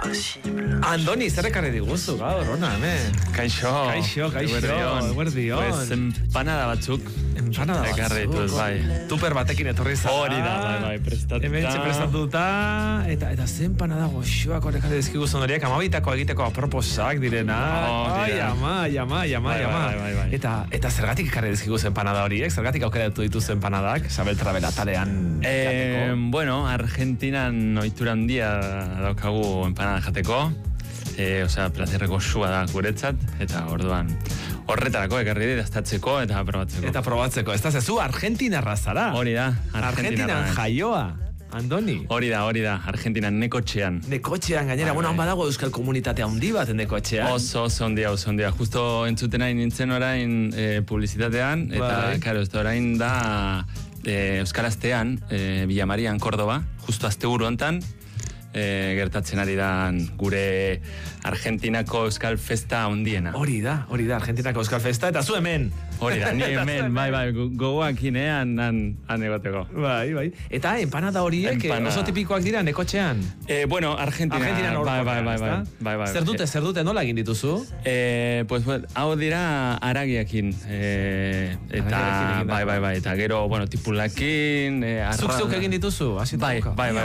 Andoni, zer ekarri diguzu gaur, ona, hemen? Kaixo. Eguerdion. Pues empanada batzuk. Empanada ekarri dituz, bai. Tuper batekin etorri zara. Hori da, bai, prestatuta. Hemen prestatuta. Eta ze empanada goxoak horrekarri dizkiguzu horiek, amabitako egiteko aproposak direna. Ai, ama. Bai. Eta zergatik ekarri dizkiguzu empanada horiek? Zergatik aukeratu dituz empanadak? Sabel Trabela talean jateko? Bueno, Argentinan ohitura handia daukagu empanada jateko. Plazerreko sua da guretzat, eta orduan horretarako ekarri daztatzeko eta probatzeko. Ez da zezu Argentinarra zara? Hori da, Argentinan jaioa, Andoni. Hori da, Argentinan Nekotxean. Nekotxean, gainera, bueno, han badago euskal komunitatea handi bat Nekotxean. Oso ondia. Justo entzuten nahi nintzen orain publizitatean, eta, karo, ez da orain da Euskaraztean, Villa Marian, Córdoba, justo asteburu hontan, gertatzen ari da gure Argentinako Euskal Festa handiena. Hori da, Argentinako Euskal Festa, eta zu hemen. Hori da, ni hemen, bai, gogoakinean han egoteko. Bai. Eta empanada horiek oso tipikoak dira Nekotxean? Bueno, Argentinan bai. Zer dute, nola egin dituzu? Pues, hau dira aragiakin. Eta, bai, eta gero, bueno, tipulakin, Zuk egin dituzu? Bai.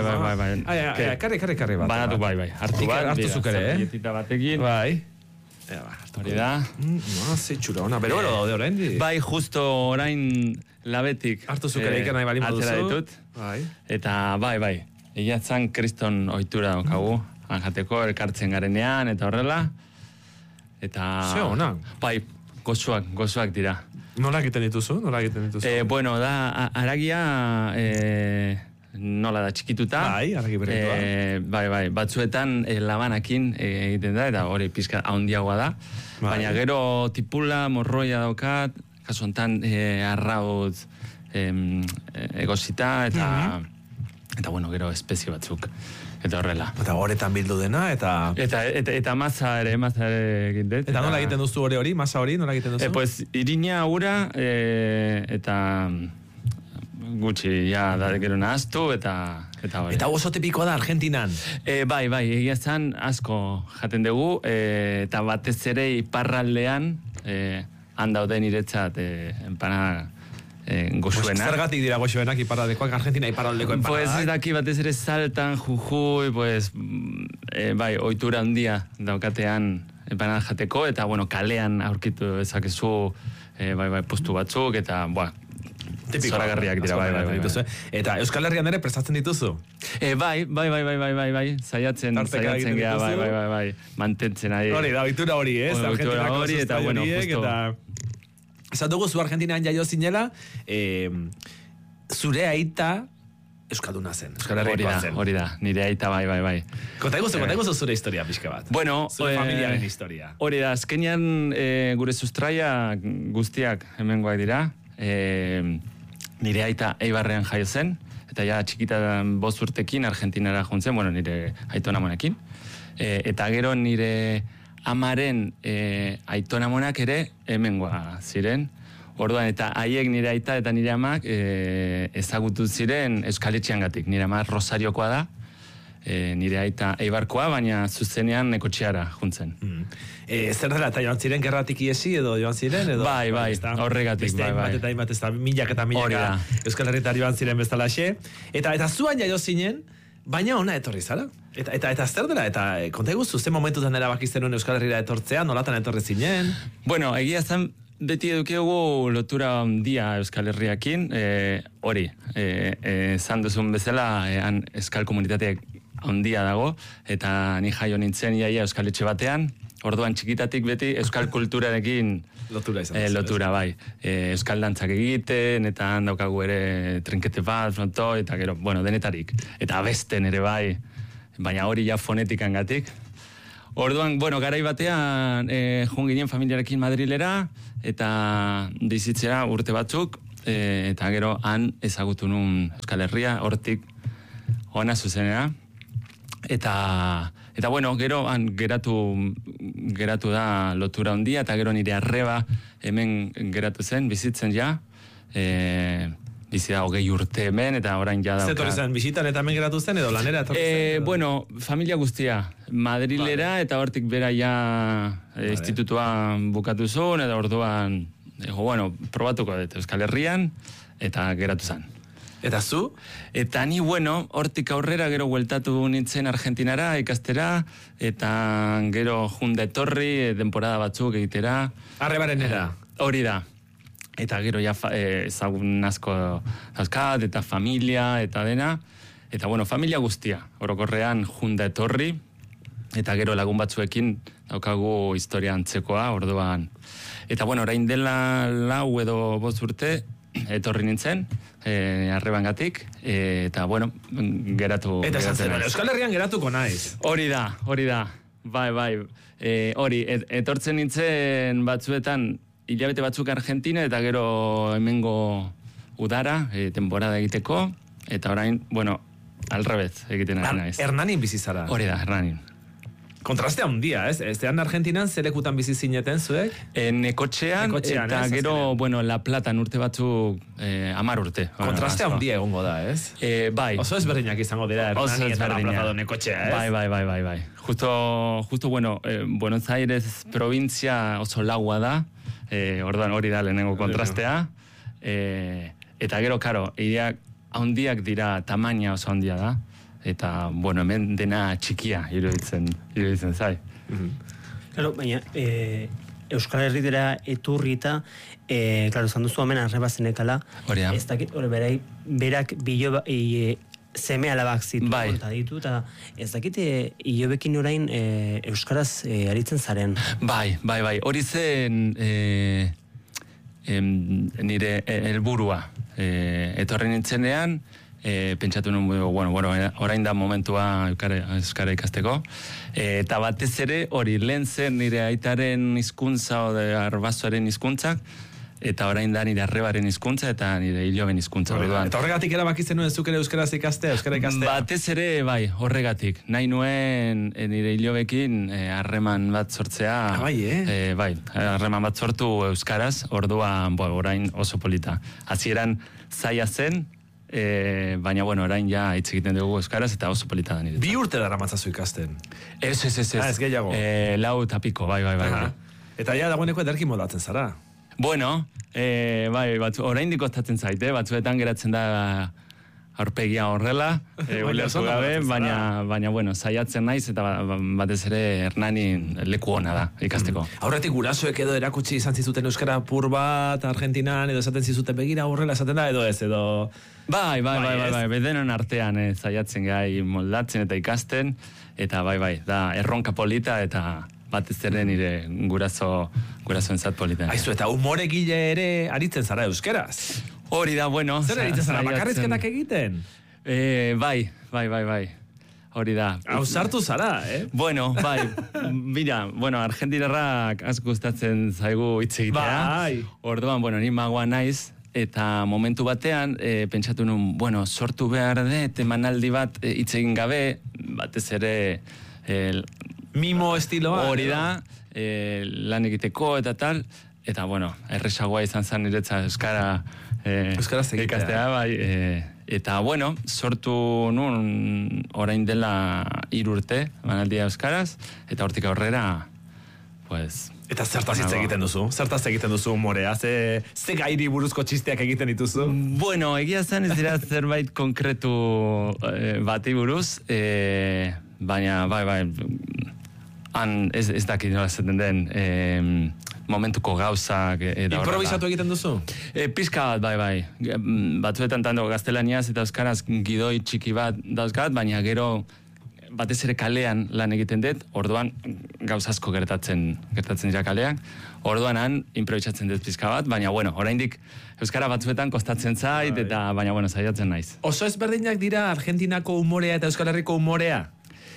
Karri bat. Banatu, bai. Hartu zuk ere, Zerbietita batekin. Bai. Hori da. Zeitxura, ona, bero daude orain di. Bai, justo orain labetik. Hartu zuk ere ikan nahi bali moduzu. Atzera ditut. Bai. Eta, bai. Egiatzan kriston ohitura daukagu. Anjateko, elkartzen garenean, eta horrela. Eta... Ze ona. Bai, gozoak dira. Nola egiten dituzu? Bueno, da, aragia... nola da txikituta. Bai, argi berritua. Bai, batzuetan labanakin egiten da, eta hori pizka handiagoa da. Baina gero tipula, morroia daukat, kasu hontan arrautz egosita, eta bueno, gero espezie batzuk. Eta horrela. Eta horretan bildu dena, eta masa ere egin dut. Eta nola egiten duzu hori, masa hori, nola egiten duzu? Pues, irina ura, eta... gutxi, da gero nahaztu, eta hori. Eta oso tipikoa da Argentinan? Bai, egia zan asko jaten dugu, eta batez ere iparraldean, handauden iretzat empanada goxuenak. Zergatik dira goxuenak iparraldekoak, Argentina iparraldeko empanadak? Pues ez daki batez ere Saltan, Jujuy, pues, bai, ohitura handia daukatean empanada jateko, eta, bueno, kalean aurkitu ezakezu, bai, postu batzuk, eta, zoragarriak dira, bai. Eta Euskal Herrian ere prestatzen dituzu? Bai, saiatzen gea, bai, mantentzen ari. Hori, da, ohitura hori, ez? Ohitura hori, eta, bueno, justo. Esan dugu, zu Argentinan jaio zinela, zure aita euskalduna zen, Euskal Herrikoa zen. Hori da, nire aita, bai. Kontaiguzu zure historia pixka bat. Bueno, zure familiaren historia. Hori da, azkenean gure sustraia guztiak hemengoak dira. Nire aita Eibarrean jaio zen, eta ja txikitan 5 urtekin Argentinara joan zen, bueno, nire aitonamonekin. Eta gero nire amaren aitonamonak ere hemengoa ziren. Orduan, eta haiek nire aita eta nire amak ezagutu ziren Euskaletxeangatik. Nire ama Rosariokoa da, nire aita Eibarkoa, baina zuzenean Nekotxeara juntzen. Zer dela, eta joan ziren gerratik iesi edo joan ziren? Bai, horregatik, bai. Eta hainbat, ez da milak Euskal Herritar joan ziren bezalaxe. Eta zuan jaio zinen, baina ona etorri zara. Eta zer dela, eta konta eguzu, ze momentutan erabakizten Euskal Herrira etortzea, nolatan etorri zinen? Bueno, egia zen, beti edukiegu lotura handia Euskal Herriakin, hori, zan duzun bezala, han euskal komunitateak handia dago, eta ni jaio nintzen iaia Euskaletxe batean, orduan txikitatik beti euskal kulturarekin lotura, bai. Euskal dantzak egiten, eta handaukagu ere trinkete bat, fronto, eta gero, bueno, denetarik. Eta abesten ere bai, baina hori ja fonetikan gatik. Orduan, bueno, garai batean joan ginen familiarekin Madrilera, eta bizitzera urte batzuk, eta gero han ezagutu nun Euskal Herria, hortik ona zuzenera. Eta bueno, gero han geratu da lotura handia, eta gero nire arreba hemen geratu zen, bizitzen ja, bizi da 20 urte hemen, eta orain ja dauka. Zetorri zen, bisitan eta hemen geratu zen, edo lanera etorri zen? Bueno, familia guztia. Madrilera, eta hortik bera ja institutuan bukatu zuen, eta orduan, probatuko dut Euskal Herrian, eta geratu zen. Eta zu? Eta ni, hortik aurrera gero hueltatu nintzen Argentinara ikastera, eta gero junda etorri, temporada batzuk egitera. Arrebarenera. Hori da. Eta gero ja ezagun asko dauzkat, eta familia, eta dena. Eta familia guztia. Orokorrean junda etorri, eta gero lagun batzuekin daukagu historia antzekoa, orduan. Eta orain dela 4 edo 5 urte, etorri nintzen, arrebangatik, eta geratu... Eta Euskal Herrian geratuko naiz. Hori da. Bai. Hori, etortzen nintzen batzuetan, hilabete batzuk Argentina, eta gero hemengo udara, temporada egiteko, eta orain, alrebez egiten ari naiz. Hernanin bizizara. Hori da, Hernanin. Kontraste handia, ez? Estean Argentinan zelekutan bizi zineten zuek? Nekotxean, eta gero, La Platan urte batzuk 10 urte. Kontraste handia egongo da, ez? Bai. Oso ezberdinak izango dira Hernani eta La Plata do Nekotxea, ez? Bai. Justo, Buenos Aires provincia oso laua da, orduan hori da lehenengo kontrastea, eta gero, ideak handiak dira, tamaina oso handia da, eta, hemen dena txikia iruditzen zai. Claro, baina, Euskal Herritera eturri eta, claro, zan duzu hemen arrebazenekala, ez dakit, berak seme alabak zitu, eta ditu, eta ez dakit, hilobekin orain Euskaraz aritzen zaren. Bai, hori zen nire helburua. Etorri nintzenean, pentsatu nuen, orain da momentua euskara ikasteko, eta batez ere hori lehen zen nire aitaren hizkuntza o arbazoaren hizkuntzak, eta orain da nire arrebaren hizkuntza eta nire hiloben hizkuntza. Eta horregatik erabakitzen nuen zuk ere euskaraz ikastea? Batez ere, bai, horregatik. Nahi nuen nire hilobekin harreman bat sortzea. Bai, harreman bat sortu euskaraz, orduan, orain oso polita. Hasieran zaila zen, baina, orain ja hitz egiten dugu euskaraz eta oso polita da nire. 2 urte dara matzazu ikasten? Ez. Ez gehiago? 4 eta piko, bai. Eta ja dagoeneko ederki moldatzen zara? Bai, orain dikostatzen zaite, batzuetan geratzen da aurpegia horrela, ulertu gabe, baina, saiatzen naiz, eta batez ere Hernanin leku ona da, ikasteko. Aurretik gurasoek edo erakutsi izan zizuten euskara pur bat, Argentinan, edo esaten zizuten begira horrela esaten da, edo ez, edo... Bai, denon artean saiatzen gai moldatzen eta ikasten, eta bai, da erronka polita, eta batez ere nire gurasoen zat polita. Aizu, eta humoregile ere aritzen zara euskeraz? Hori da, Zer aritzen zara, bakarrizketak egiten? Bai. Hori da. Ausartu zara, Bai. Mira, argentinarrak asko gustatzen zaigu hitz egitea. Bai. Orduan, ni magoa naiz, eta momentu batean, pentsatu nun, sortu behar dut, emanaldi bat hitz egin gabe, batez ere... Mimo estiloa. Hori da, lan egiteko eta tal, eta, erresagoa izan zen niretza euskaraz ikastea, bai, eta, sortu nun orain dela 3 urte, manaldia euskaraz, eta hortik aurrera, pues... Eta zertaz hitz egiten duzu? Zertaz egiten duzu humorea? Ze gairi buruzko txisteak egiten dituzu? Egia zen ez dira zerbait konkretu bati buruz, baina, bai, han ez dakit nola zaten den momentuko gauzak... Improvisatu egiten duzu? Pizka bat, bai. Batzuetan tanto gaztelaniaz eta euskaraz gidoi txiki bat dauzkat, baina gero batez ere kalean lan egiten dut, orduan gauza asko gertatzen dira kalean, orduan han improvisatzen dut pizka bat, baina oraindik euskara batzuetan kostatzen zait, eta baina saiatzen naiz. Oso ezberdinak dira Argentinako humorea eta Euskal Herriko humorea?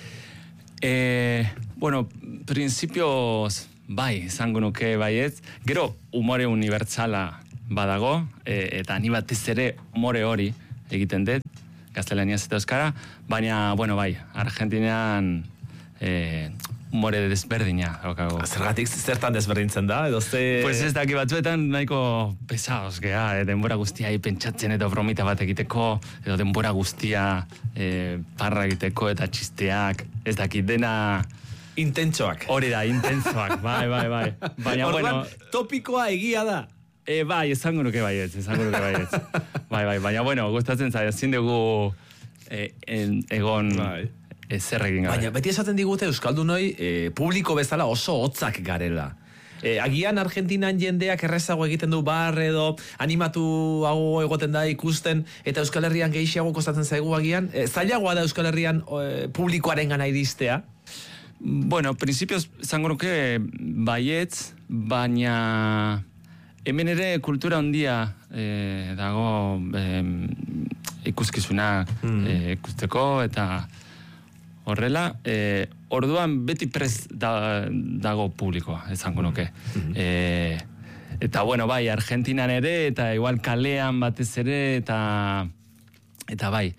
Principios, bai, izango nuke baietz. Gero, humore unibertsala badago, eta ni batez ere humore hori egiten dut, gaztelaniaz eta euskara, baina, bai, Argentinan umore desberdina daukagu. Zergatik zertan desberdintzen da, edo ze... Pues ez daki batzuetan nahiko pesaos gea, denbora guztia pentsatzen edo bromita bat egiteko, edo denbora guztia parra egiteko eta txisteak, ez daki dena... Intentsoak. Hori da, intentsoak, bai. Baina, orduan, topikoa egia da. Bai, esango nuke baietz. Bai, baina, gustatzen zaila, zin dugu egon... Bai. Zer egin gabe. Baina, beti esaten digute Euskaldunoi publiko bezala oso hotzak garela. Agian Argentinan jendeak errezago egiten du bar edo animatu hau egoten da ikusten eta Euskal Herrian gehiago kostatzen zaigu agian. Zailagoa da Euskal Herrian publikoaren gana iristea? Bueno, principios zango nuke baietz, baina hemen ere kultura handia dago ikuskizunak ikusteko eta horrela, orduan beti prez dago publikoa, esango nuke. Eta bai, Argentinan ere, eta igual kalean batez ere, eta bai.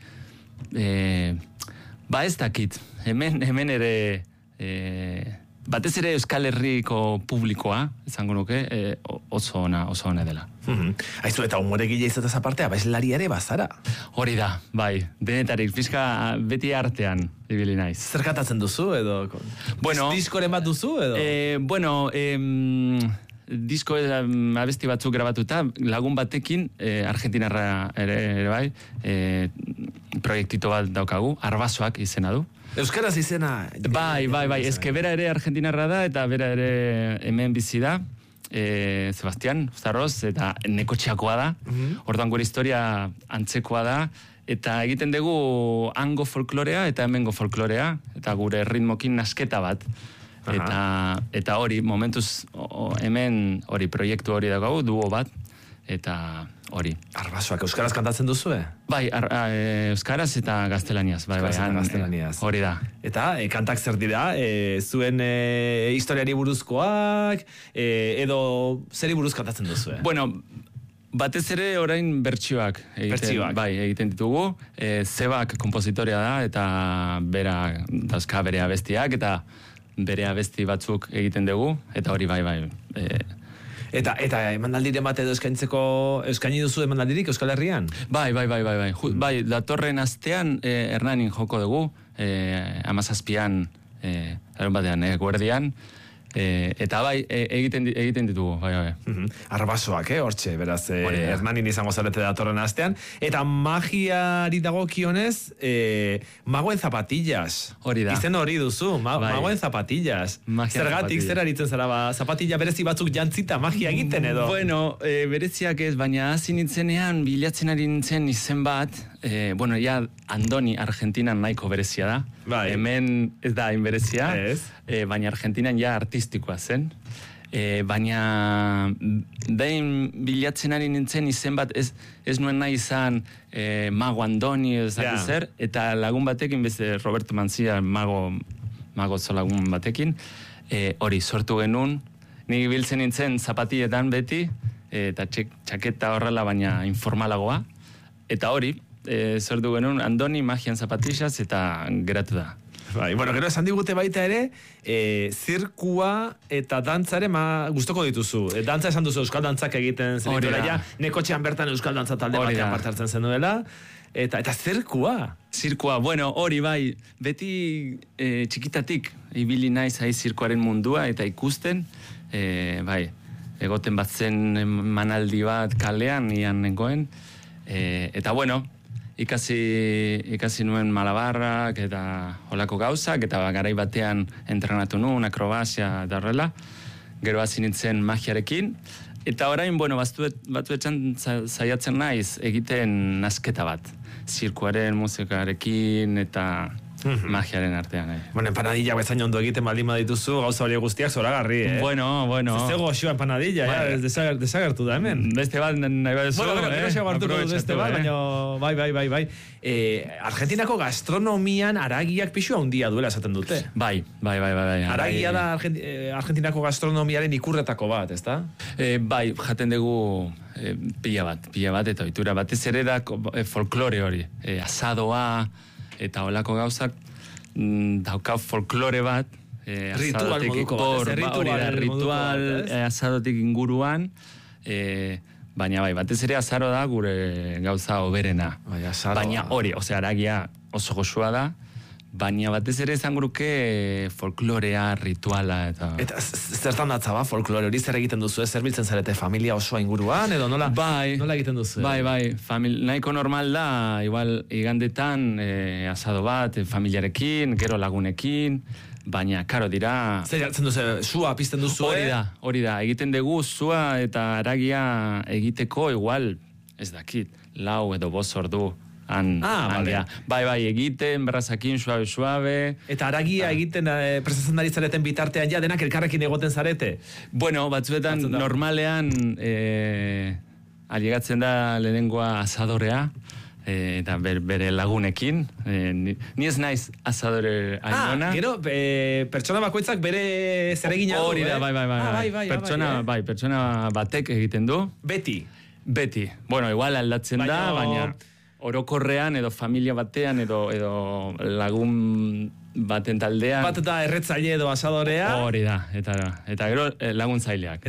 Ez dakit, hemen ere, batez ere Euskal Herriko publikoa, esango nuke, oso ona dela. Aizu, eta humoregile izatez apartea, abeslari ere bazara. Hori da, bai, denetarik, pizka beti artean, ibili naiz. Zer katatzen duzu, edo? Diskoren bat duzu, edo? Disko abesti batzuk grabatuta, lagun batekin, Argentinarra ere bai, proiektito bat daukagu, Arbasoak izena du. Euskaraz izena? Bai, eske bera ere Argentinarra da, eta bera ere hemen bizi da, Sebastián Zarroz, eta nekotxeakoa da, orduan gure historia antzekoa da, eta egiten dugu hango folklorea eta hemengo folklorea, eta gure ritmokin nasketa bat. Eta hori, momentuz hemen hori proiektu hori daukagu, duo bat, eta hori. Arbasoak euskaraz kantatzen duzu, Bai, euskaraz eta gaztelaniaz. Bai, gaztelaniaz. Hori da. Eta kantak zer dira? Zuen historiari buruzkoak, edo zeri buruz kantatzen duzu, Bueno, batez ere orain bertsioak egiten ditugu. Zebak konpositorea da, eta bera dauzka bere abestiak, eta bere abesti batzuk egiten dugu, eta hori bai. Eta emandaldiren bat edo eskaini duzu emandaldirik Euskal Herrian? Bai, datorren astean Hernanin joko dugu, 17an, eron batean, guardian, eta bai, egiten ditugu, bai. Arbasoak, hortxe, beraz, Hernanin izango zarete datorren astean, eta magiari dagokionez, magoen zapatillas. Hori da. Izen hori duzu, magoen zapatillas. Zergatik, zer aritzen zara, zapatilla berezi batzuk jantzita magia egiten edo? Bueno, bereziak ez, baina hasi nintzenean, bilatzen ari nintzen izen bat, ja, Andoni Argentinan nahiko berezia da. Bai. Hemen ez da hain berezia, baina Argentinan ja artistikoa zen. Baina behin bilatzen ari nintzen izen bat ez nuen nahi izan Mago Andoni zer, eta lagun batekin, beste Roberto Mancilla, mago zolagun batekin, hori sortu genuen, nik biltzen nintzen zapatietan beti, eta txaketa horrela baina informalagoa, eta hori, sortu genuen Andoni Magian Zapatillas, eta geratu da. Bai, gero esan digute baita ere, zirkua eta dantzare gustoko dituzu. Dantza esan duzu Euskal Dantzak egiten zenituela, ja, nekotxean bertan Euskal Dantza talde batean parte hartzen zenuela, eta zirkua. Zirkua, hori bai, beti txikitatik ibili naiz zirkuaren mundua eta ikusten, bai, egoten bat zen manaldi bat kalean, ian nengoen, eta ikasi nuen malabarrak eta holako gauzak, eta garai batean entrenatu nuen, akrobazia eta horrela, gero hasi nintzen magiarekin, eta orain, batzuetan saiatzen naiz egiten nasketa bat, zirkuaren musikarekin eta magiaren artean. Empanadilla bezain ondo egiten baldin badituzu, gauza hori guztiak zoragarri, Bueno. Zego osioa empanadilla, desagertu da hemen. Beste bat nahi badezu, beste bat, baina bai. Argentinako gastronomian aragiak pixua handia duela esaten dute. Bai. Aragia da Argentinako gastronomiaren ikurretako bat, ezta? Bai, jaten dugu pila bat, eta ohitura batez ere da folklore hori, asadoa, eta holako gauzak dauka folklore bat, ritual moduko ritual azadotik inguruan, baina bai, batez ere azaro da gure gauza oberena. Baina hori, aragia oso goxua da, baina batez ere izan guruke folklorea, rituala eta... Eta zertan datza ba, folklore hori zer egiten duzu, zer biltzen zarete familia osoa inguruan, edo nola egiten duzu? Bai, nahiko normal da, igual igandetan asado bat, familiarekin, gero lagunekin, baina, karo dira... Zer jartzen duzu, sua pizten duzu, Hori da, egiten dugu sua eta aragia egiteko igual, ez dakit, 4 edo 5 ordu. Vale. Bai, egiten, berrazakin, suave. Eta aragia egiten prestatzen dari zareten bitartean denak elkarrekin egoten zarete? Bueno, batzuetan normalean alegatzen da lehenengoa asadorea, eta bere lagunekin. Ni ez naiz asadore ainona. Gero, pertsona bakoitzak bere zeregina du, Hori da, bai. Pertsona batek egiten du. Beti. Bueno, igual aldatzen da, baina... orokorrean edo familia batean edo lagun baten taldean. Bat eta erretzaile edo asadorea. Hori da, eta gero laguntzaileak.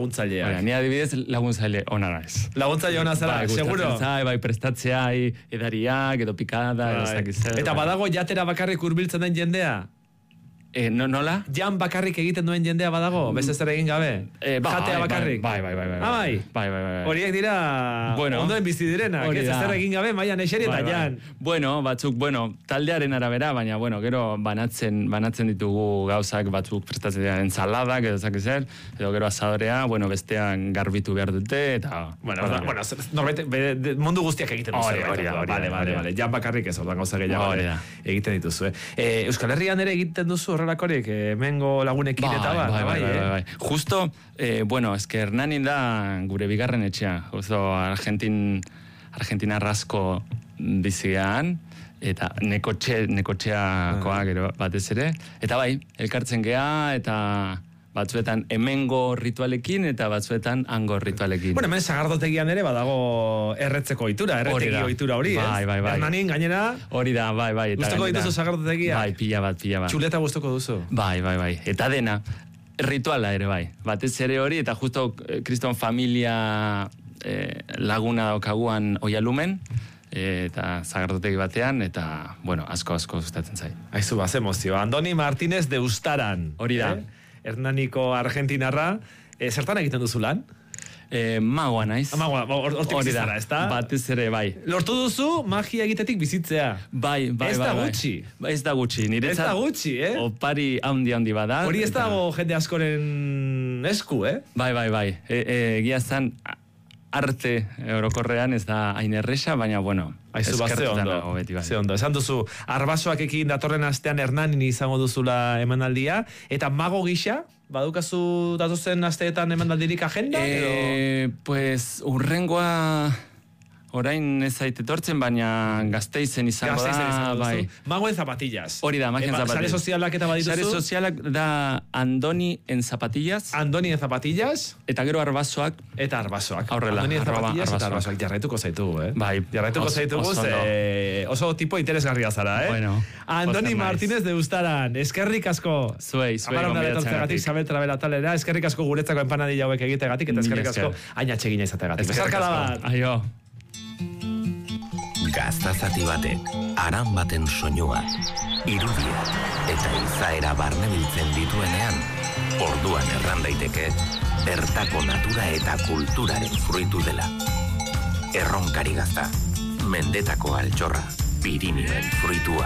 Ni adibidez laguntzaile ona naiz. Laguntzaile ona zara, seguro? Bai, prestatzea, edariak edo pikada, edo zakizel. Eta badago jatera bakarrik hurbiltzen den jendea? Nola? Jan bakarrik egiten duen jendea badago? Beste zer egin gabe? Jatea bakarrik? Bai. Horiek dira ondoen bizi direnak, ez zer egin gabe, maian eseri eta jan. Bueno, taldearen arabera, baina, gero banatzen ditugu gauzak batzuk prestatzen dira ensaladak, edo zakizel, edo gero asadorea, bestean garbitu behar dute, eta... Norbait, mundu guztiak egiten duzu. Hori, jan bakarrik ez, ordan gauza gehiago egiten dituzu. Euskal Herrian ere egiten duzu horrelakorik, mengo lagunekin eta bai. Justo, eske Hernanin da gure bigarren etxea. Oso Argentina rasko bizian, eta nekotxeakoa gero batez ere. Eta bai, elkartzen gea, eta batzuetan hemengo ritualekin, eta batzuetan hango ritualekin. Hemen sagardotegian ere badago erretzeko ohitura, erretegi ohitura hori, ez? Bai. Hernanin gainera... Hori da, bai. Gustoko dituzu sagardotegia? Bai, pila bat. Txuleta gustoko duzu? Bai. Eta dena, rituala ere bai. Batez ere hori, eta justo kriston familia laguna daukaguan Oialumen, eta zagardotegi batean, eta, asko gustatzen zait. Aizu, ze emozio. Andoni Martínez de Ustaran. Hori da. Hernaniko argentinarra. Zertan egiten duzu lan? Magoa naiz. Hortik bizitzara, ez da? Batez ere, bai. Lortu duzu magia egitetik bizitzea. Bai. Ez da gutxi. Ez da gutxi. Ez da gutxi, Opari handi bada. Hori ez dago jende askoren esku, Bai. Egia zan, arte orokorrean ez da hain erresa, baina, eskertutan dago beti bai. Ze ondo. Esan duzu, arbasoak ekin datorren astean Hernanin izango duzula emanaldia, eta mago gisa, badukazu datozen asteetan emanaldirik agenda? Pues, urrengoa... Orain ez etortzen, baina Gasteizen izango da. Bai. Magoen zapatillas. Hori da, magien zapatillas. Sare sozialak eta badituzu? Sare sozialak da Andoni en zapatillas. Andoni en zapatillas. Eta gero arbasoak. Eta arbasoak. Aurrela. Andoni en zapatillas eta arbasoak. Jarraituko zaitugu, Bai. Jarraituko zaitugu, oso tipo interesgarria zara, Bueno. Andoni Martínez de Ustaran. Eskerrik asko. Zuei. Amara etortzegatik, Sabel Trabela talera. Eskerrik asko guretzako empanadilla hauek egitegatik, eta eskerrik asko aina txegina izategatik. Besarkada bat. Aio. Gaztazati batek, aran baten soinua, irudia eta izaera barnebiltzen dituenean, orduan erran daiteke, bertako natura eta kulturaren fruitu dela. Erronkari Gazta, mendetako altxorra, Pirinioen fruitua.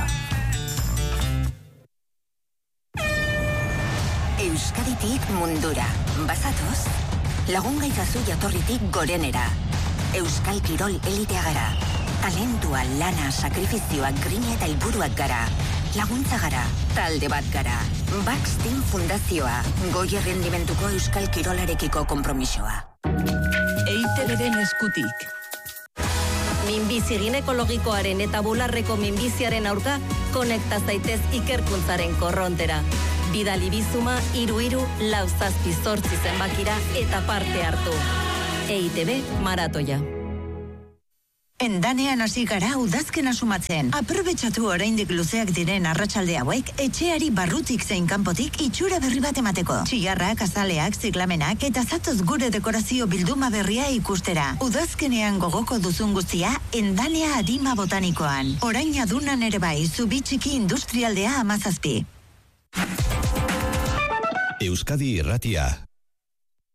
Euskaditik mundura, bazatoz, lagun gaitazu jatorritik gorenera. Euskal Kirol elitea gara. Talentua, lana, sakrifizioak, grina eta helburuak gara. Laguntza gara, talde bat gara. Bax Team Fundazioa, goi errendimentuko Euskal Kirolarekiko konpromisoa. EITB-den eskutik. Minbizi ginekologikoaren eta bularreko minbiziaren aurka, konekta zaitez ikerkuntzaren korrontera. Bidali bizuma 3347 zenbakira eta parte hartu. EITB Maratoia. Endanean hasi gara udazkena sumatzen. Aprobetxatu oraindik luzeak diren arratsalde hauek, etxeari barrutik zein kanpotik itxura berri bat emateko. Txilarrak, azaleak, ziklamenak eta zatoz gure dekorazio bilduma berria ikustera. Udazkenean gogoko duzun guztia, Endanea Adima Botanikoan. Orain adunan ere bai, Zubitxiki Industrialdea 17. Euskadi Irratia.